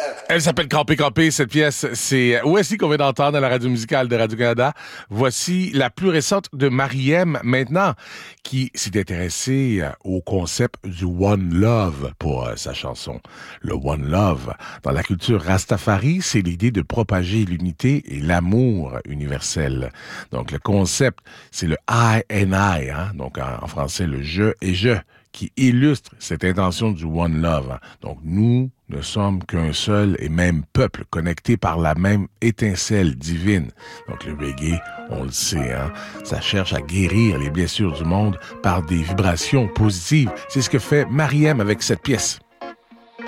Elle s'appelle Campé Campé, cette pièce. C'est Voici qu'on vient d'entendre à la radio musicale de Radio-Canada. Voici la plus récente de Mariem, maintenant, qui s'est intéressée au concept du One Love pour sa chanson. Le One Love, dans la culture Rastafari, c'est l'idée de propager l'unité et l'amour universel. Donc, le concept, c'est le I and I, hein? Donc, en français, le je et je, qui illustre cette intention du One Love. Donc, nous ne sommes qu'un seul et même peuple connecté par la même étincelle divine. Donc, le reggae, on le sait, hein, ça cherche à guérir les blessures du monde par des vibrations positives. C'est ce que fait Mariem avec cette pièce.